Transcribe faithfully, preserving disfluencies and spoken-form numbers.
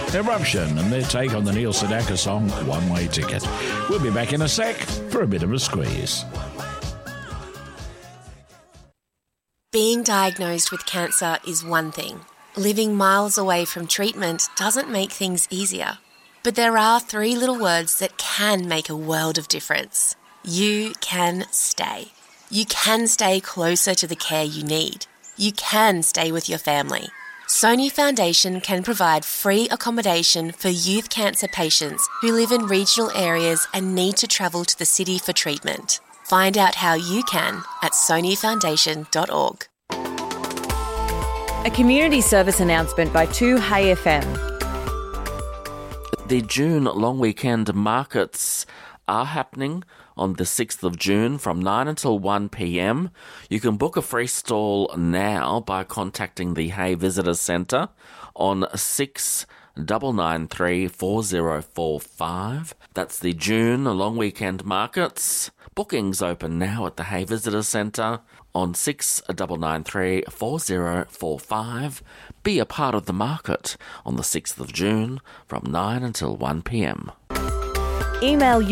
Eruption and their take on the Neil Sedaka song One Way Ticket. We'll be back in a sec for a bit of a squeeze. Being diagnosed with cancer is one thing. Living miles away from treatment doesn't make things easier. But there are three little words that can make a world of difference. You can stay. You can stay closer to the care you need. You can stay with your family. Sony Foundation can provide free accommodation for youth cancer patients who live in regional areas and need to travel to the city for treatment. Find out how you can at sony foundation dot org. A community service announcement by two Hey F M. The June long weekend markets are happening on the sixth of June from nine until one p.m. You can book a free stall now by contacting the Hay Visitor Centre on six nine nine three four zero four five. That's the June long weekend markets. Bookings open now at the Hay Visitor Centre on six nine nine three four zero four five. Be a part of the market on the sixth of June from nine until one p.m. Email